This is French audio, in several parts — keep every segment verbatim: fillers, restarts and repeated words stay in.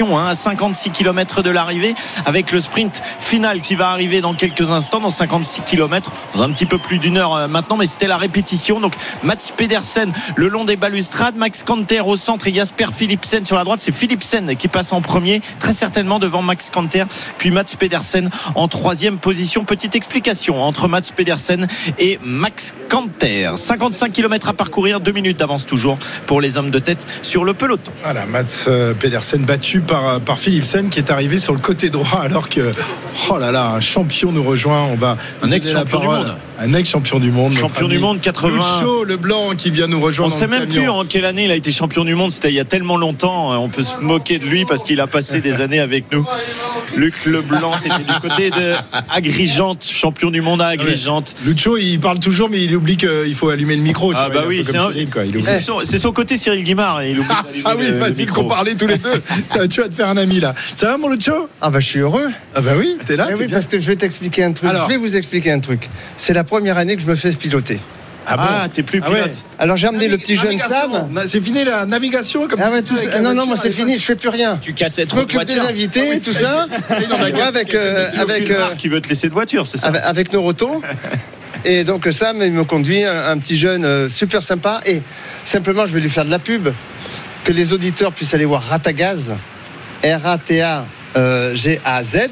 répétition hein, à cinquante-six kilomètres de l'arrivée, avec le sprint final qui va arriver dans quelques instants, dans cinquante-six kilomètres, dans un petit peu plus d'une heure maintenant, mais c'était la répétition. Donc Mats Pedersen le long des balustrades, Max Canter au centre et Jasper Philipsen sur la droite. C'est Philipsen qui passe en premier, très certainement devant Max Canter, puis Mats Pedersen en troisième position. Petite explication entre Mats Pedersen et Max Canter. cinquante-cinq kilomètres à parcourir, deux minutes d'avance toujours pour les hommes de tête sur le peloton. Voilà, Mats Pedersen battu par, par Philipsen qui est arrivé sur le côté droit alors que oh là là, un champion nous rejoint. On va un ex-champion du monde. Un ex-champion du monde. Champion du monde quatre-vingts. Lucho, le blanc qui vient nous rejoindre. On ne sait même plus en quelle année il a été champion du monde. C'était il y a tellement longtemps. On peut se moquer de lui parce qu'il a passé des années avec nous. Luc Leblanc, c'était du côté de Agrigente, champion du monde à Agrigente. Ouais. Lucho, il parle toujours, mais il oublie qu'il faut allumer le micro. Ah, bah oui, c'est, un... Cyril, quoi. C'est, son, c'est son côté Cyril Guimard. Il oublie ah oui, le, vas-y, qu'on parlait tous les deux. Ça, tu vas te faire un ami là. Ça va, mon Lucho ? Ah, bah je suis heureux. Ah, bah oui, t'es là. Eh t'es oui, bien. parce que je vais t'expliquer un truc. Alors, je vais vous expliquer un truc. C'est la première année que je me fais piloter. Ah, bon ah t'es plus pilote. Ah ouais. Alors j'ai amené Navig- le petit jeune Sam. C'est fini la navigation comme ah ouais, tout ça. Non non, moi c'est fini, je fais plus rien. Tu cassais trop de voitures. Je m'occupe des invités, ah oui, tout ça. ça. avec euh, avec euh, qui veut te laisser de voiture, c'est ça. Avec, avec Noroto. Et donc Sam il me conduit, un, un petit jeune euh, super sympa. Et simplement je vais lui faire de la pub, que les auditeurs puissent aller voir Ratagaz, R A T A G A Z.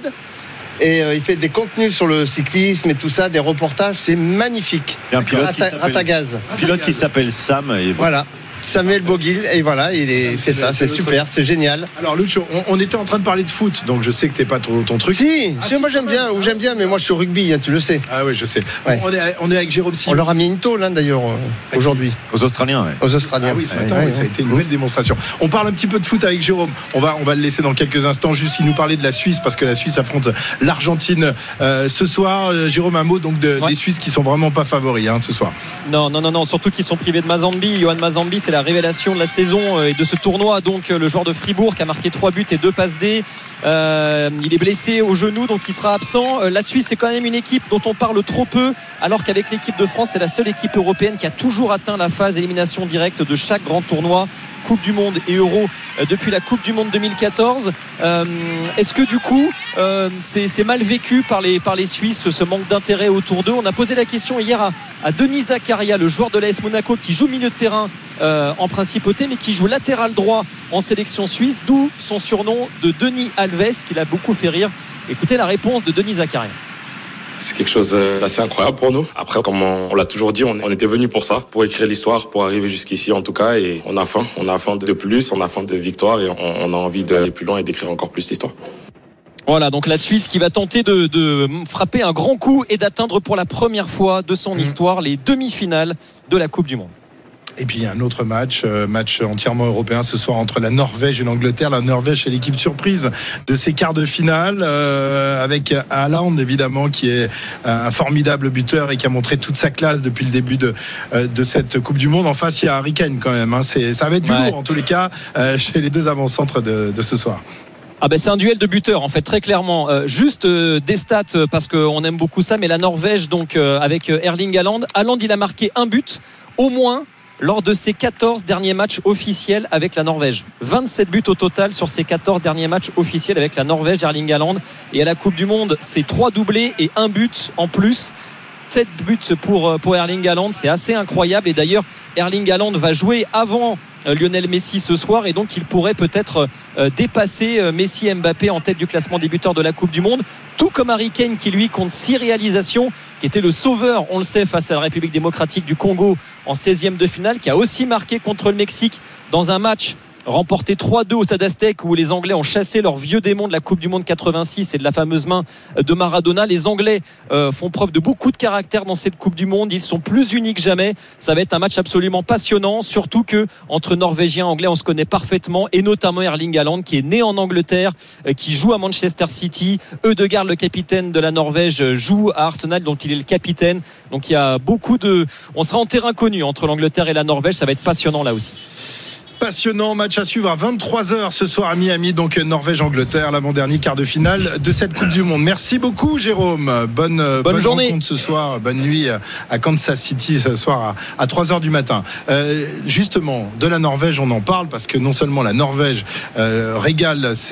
Et euh, il fait des contenus sur le cyclisme et tout ça, des reportages, c'est magnifique. Il y a un pilote, Rata, qui, s'appelle, Ratagaz. Un pilote qui s'appelle Sam. Et voilà. Samuel Boguil, et voilà, il est, c'est, c'est ça, c'est, c'est super, c'est génial. Alors Lucho, on, on était en train de parler de foot, donc je sais que t'es pas ton, ton truc. Si, ah, si, moi j'aime bien, ou j'aime bien, mais moi je suis au rugby, hein, tu le sais. Ah oui, je sais. Ouais. Bon, on, est, on est avec Jérôme Simon. On leur a mis une tôle hein, d'ailleurs euh, aujourd'hui. Aux Australiens, ouais. Aux Australiens. Ah oui, ce matin, ouais, ouais, ouais, ça a ouais. été une belle démonstration. On parle un petit peu de foot avec Jérôme. On va, on va le laisser dans quelques instants. Juste, il nous parlait de la Suisse parce que la Suisse affronte l'Argentine euh, ce soir. Euh, Jérôme, un mot donc de, ouais. des Suisses qui sont vraiment pas favoris hein, ce soir. Non, non, non, non. Surtout qu'ils sont privés de Mazambi. Johan Mazambi, c'est la révélation de la saison et de ce tournoi. Donc le joueur de Fribourg qui a marqué trois buts et deux passes D. Euh, il est blessé au genou, donc il sera absent. La Suisse est quand même une équipe dont on parle trop peu, alors qu'avec l'équipe de France, c'est la seule équipe européenne qui a toujours atteint la phase élimination directe de chaque grand tournoi. Coupe du Monde et Euro euh, depuis la Coupe du Monde deux mille quatorze. Euh, est-ce que du coup euh, c'est, c'est mal vécu par les, par les Suisses, ce manque d'intérêt autour d'eux? On a posé la question hier à, à Denis Zakaria, le joueur de l'A S Monaco qui joue milieu de terrain euh, en principauté mais qui joue latéral droit en sélection suisse, d'où son surnom de Denis Alves qui l'a beaucoup fait rire. Écoutez la réponse de Denis Zakaria. C'est quelque chose d'assez incroyable pour nous. Après, comme on, on l'a toujours dit, on, on était venu pour ça, pour écrire l'histoire, pour arriver jusqu'ici en tout cas. Et on a faim, on a faim de plus, on a faim de victoire et on, on a envie d'aller plus loin et d'écrire encore plus l'histoire. Voilà, donc la Suisse qui va tenter de, de frapper un grand coup et d'atteindre pour la première fois de son mmh. histoire les demi-finales de la Coupe du Monde. Et puis un autre match, euh, match entièrement européen ce soir entre la Norvège et l'Angleterre. La Norvège est l'équipe surprise de ces quarts de finale euh, avec Haaland évidemment qui est un formidable buteur et qui a montré toute sa classe depuis le début de, euh, de cette Coupe du Monde. En face il y a Harry Kane quand même, hein. C'est, ça va être du ouais. lourd en tous les cas euh, chez les deux avant-centres de, de ce soir. Ah ben c'est un duel de buteurs en fait très clairement. Euh, juste euh, des stats euh, parce qu'on aime beaucoup ça, mais la Norvège donc euh, avec Erling Haaland. Haaland il a marqué un but au moins lors de ses quatorze derniers matchs officiels avec la Norvège. vingt-sept buts au total sur ses quatorze derniers matchs officiels avec la Norvège, Erling Haaland. Et à la Coupe du Monde, c'est trois doublés et un but en plus. sept buts pour, pour Erling Haaland, c'est assez incroyable. Et d'ailleurs, Erling Haaland va jouer avant Lionel Messi ce soir et donc il pourrait peut-être dépasser Messi et Mbappé en tête du classement des buteurs de la Coupe du Monde, tout comme Harry Kane qui lui compte six réalisations, qui était le sauveur, on le sait, face à la République démocratique du Congo en seizième de finale, qui a aussi marqué contre le Mexique dans un match remporté trois deux au Stade Aztec où les Anglais ont chassé leur vieux démon de la Coupe du Monde quatre-vingt-six et de la fameuse main de Maradona. Les Anglais euh, font preuve de beaucoup de caractère dans cette Coupe du Monde. Ils sont plus unis que jamais. Ça va être un match absolument passionnant, surtout que entre Norvégiens et Anglais, on se connaît parfaitement, et notamment Erling Haaland qui est né en Angleterre, euh, qui joue à Manchester City. Ødegaard, le capitaine de la Norvège, joue à Arsenal, dont il est le capitaine. Donc il y a beaucoup de... On sera en terrain connu entre l'Angleterre et la Norvège. Ça va être passionnant là aussi. Passionnant match à suivre à vingt-trois heures ce soir à Miami, donc Norvège-Angleterre, l'avant-dernier quart de finale de cette Coupe du Monde. Merci beaucoup Jérôme, bonne, bonne, bonne journée. Rencontre ce soir, bonne nuit à Kansas City ce soir à, à trois heures du matin. Euh, justement, de la Norvège on en parle parce que non seulement la Norvège euh, régale